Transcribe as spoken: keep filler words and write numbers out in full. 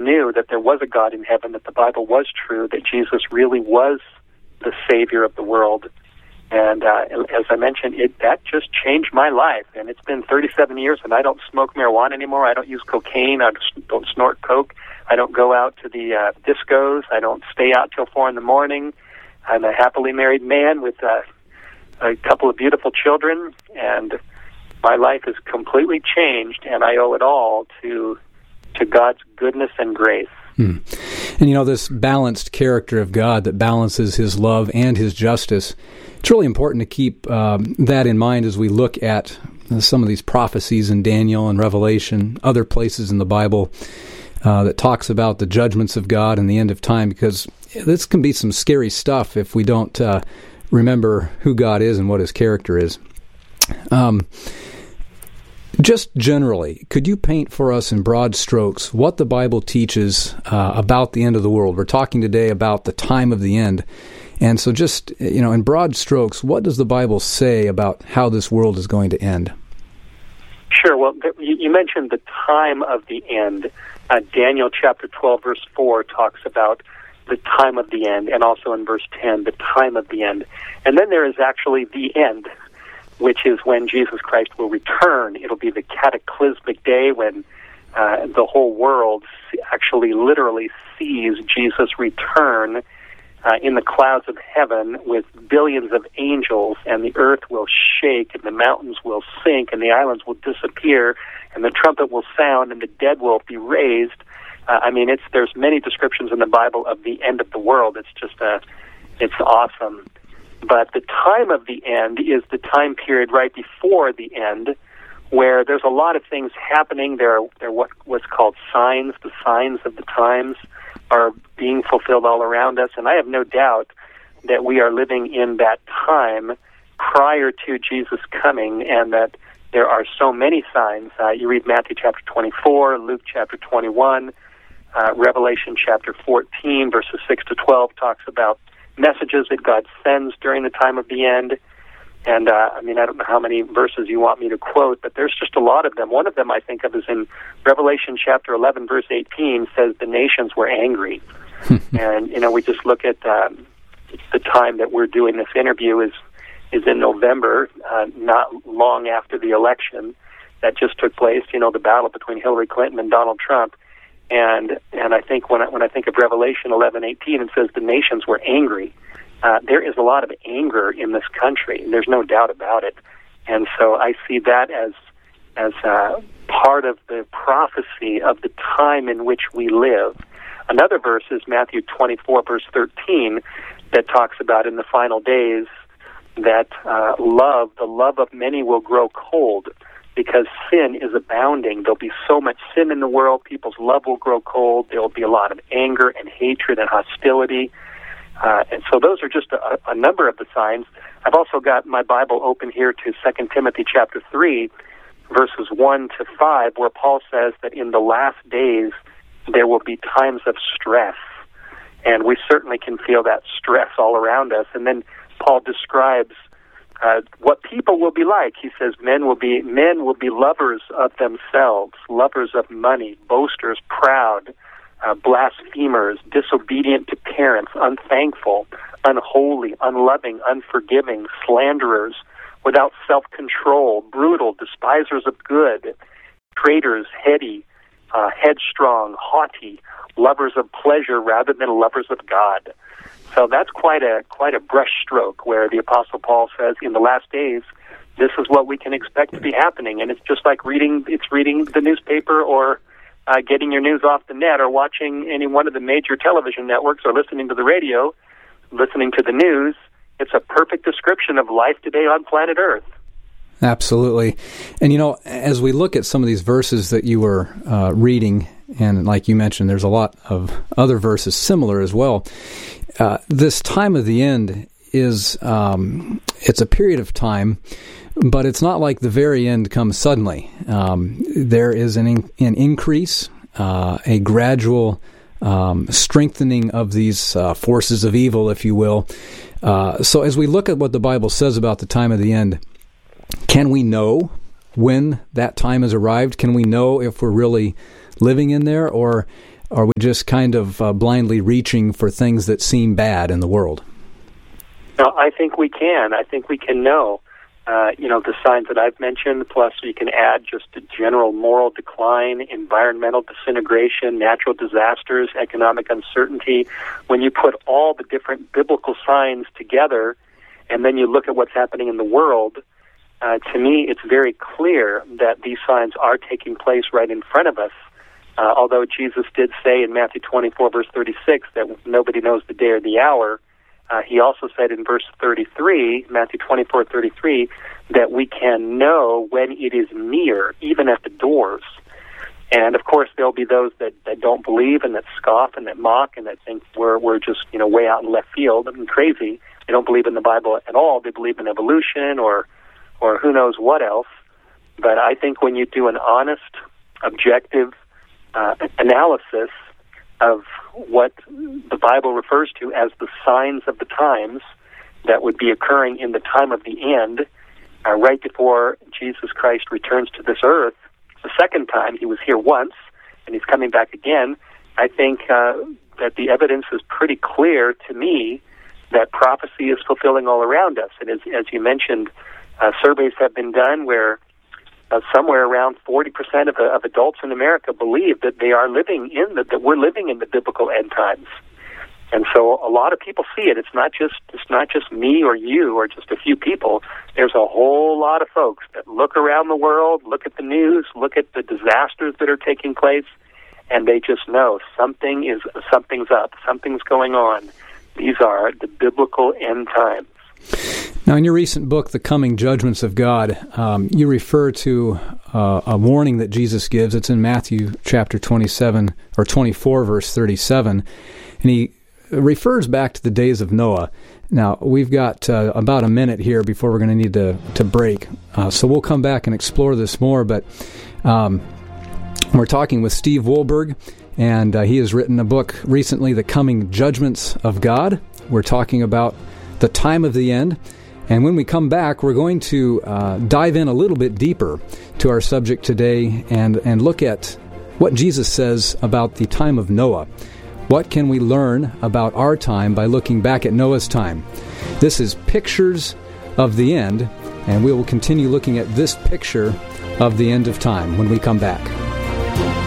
knew that there was a God in heaven, that the Bible was true, that Jesus really was the Savior of the world. And uh, as I mentioned, it that just changed my life. And it's been thirty-seven years, and I don't smoke marijuana anymore. I don't use cocaine. I don't snort coke. I don't go out to the uh, discos. I don't stay out till four in the morning. I'm a happily married man with uh, a couple of beautiful children, and my life is completely changed, and I owe it all to to God's goodness and grace. Hmm. And you know, this balanced character of God that balances His love and His justice, it's really important to keep um, that in mind as we look at uh, some of these prophecies in Daniel and Revelation, other places in the Bible uh, that talks about the judgments of God and the end of time, because this can be some scary stuff if we don't uh, remember who God is and what His character is. Um Just generally, could you paint for us in broad strokes what the Bible teaches uh, about the end of the world? We're talking today about the time of the end. And so just, you know, in broad strokes, what does the Bible say about how this world is going to end? Sure. Well, you mentioned the time of the end. Uh, Daniel chapter twelve, verse four talks about the time of the end, and also in verse ten, the time of the end. And then there is actually the end, which is when Jesus Christ will return. It'll be the cataclysmic day when uh, the whole world actually literally sees Jesus return uh, in the clouds of heaven with billions of angels, and the earth will shake, and the mountains will sink, and the islands will disappear, and the trumpet will sound, and the dead will be raised. Uh, I mean, it's there's many descriptions in the Bible of the end of the world. It's just a, it's awesome. But the time of the end is the time period right before the end, where there's a lot of things happening. There are, there are what, what's called signs. The signs of the times are being fulfilled all around us. And I have no doubt that we are living in that time prior to Jesus coming, and that there are so many signs. Uh, you read Matthew chapter twenty-four, Luke chapter twenty-one, uh, Revelation chapter fourteen, verses six to twelve talks about messages that God sends during the time of the end. And, uh, I mean, I don't know how many verses you want me to quote, but there's just a lot of them. One of them I think of is in Revelation chapter eleven, verse eighteen, says the nations were angry. And, you know, we just look at um, the time that we're doing this interview is, is in November, uh, not long after the election that just took place, you know, the battle between Hillary Clinton and Donald Trump. And and I think when I, when I think of Revelation eleven eighteen, it says the nations were angry. Uh, there is a lot of anger in this country, and there's no doubt about it. And so I see that as as uh, part of the prophecy of the time in which we live. Another verse is Matthew twenty-four, verse thirteen, that talks about in the final days that uh, love, the love of many will grow cold, because sin is abounding. There'll be so much sin in the world, people's love will grow cold. There will be a lot of anger and hatred and hostility. Uh, and so those are just a, a number of the signs. I've also got my Bible open here to Second Timothy chapter three, verses one to five, where Paul says that in the last days there will be times of stress. And we certainly can feel that stress all around us. And then Paul describes Uh, what people will be like. He says men will be men will be lovers of themselves, lovers of money, boasters, proud, uh, blasphemers, disobedient to parents, unthankful, unholy, unloving, unforgiving, slanderers, without self-control, brutal, despisers of good, traitors, heady, uh, headstrong, haughty, lovers of pleasure rather than lovers of God. So that's quite a quite a brushstroke, where the Apostle Paul says, in the last days, this is what we can expect to be happening. And it's just like reading it's reading the newspaper, or uh, getting your news off the net, or watching any one of the major television networks, or listening to the radio, listening to the news. It's a perfect description of life today on planet Earth. Absolutely. And, you know, as we look at some of these verses that you were uh, reading, and like you mentioned, there's a lot of other verses similar as well. Uh, this time of the end is, um, it's a period of time, but it's not like the very end comes suddenly. Um, there is an, in, an increase, uh, a gradual um, strengthening of these uh, forces of evil, if you will. Uh, so as we look at what the Bible says about the time of the end, can we know when that time has arrived? Can we know if we're really living in there, or are we just kind of uh, blindly reaching for things that seem bad in the world? No, I think we can. I think we can know, uh, you know, the signs that I've mentioned, plus you can add just a general moral decline, environmental disintegration, natural disasters, economic uncertainty. When you put all the different biblical signs together, and then you look at what's happening in the world, uh, to me it's very clear that these signs are taking place right in front of us. Uh, although Jesus did say in Matthew twenty-four, verse thirty-six, that nobody knows the day or the hour, uh, he also said in verse thirty-three, Matthew twenty-four, thirty-three, that we can know when it is near, even at the doors. And of course, there'll be those that, that don't believe and that scoff and that mock and that think we're we're just you know way out in left field and crazy. They don't believe in the Bible at all. They believe in evolution or or who knows what else. But I think when you do an honest, objective uh, analysis of what the Bible refers to as the signs of the times that would be occurring in the time of the end, uh, right before Jesus Christ returns to this earth the second time. He was here once, and he's coming back again. I think uh, that the evidence is pretty clear to me that prophecy is fulfilling all around us. And as, as you mentioned, uh, surveys have been done where uh, somewhere around forty percent of, of adults in America believe that they are living in the, that we're living in the biblical end times. And so a lot of people see it. It's not just it's not just me or you or just a few people. There's a whole lot of folks that look around the world, look at the news, look at the disasters that are taking place, and they just know something is something's up, something's going on. These are the biblical end times. Now, in your recent book, The Coming Judgments of God, um, you refer to uh, a warning that Jesus gives. It's in Matthew chapter twenty-seven or twenty-four, verse thirty-seven, and he refers back to the days of Noah. Now, we've got uh, about a minute here before we're going to need to to break, uh, so we'll come back and explore this more. But um, we're talking with Steve Wohlberg, and uh, he has written a book recently, The Coming Judgments of God. We're talking about the time of the end. And when we come back, we're going to uh, dive in a little bit deeper to our subject today and, and look at what Jesus says about the time of Noah. What can we learn about our time by looking back at Noah's time? This is Pictures of the End, and we will continue looking at this picture of the end of time when we come back.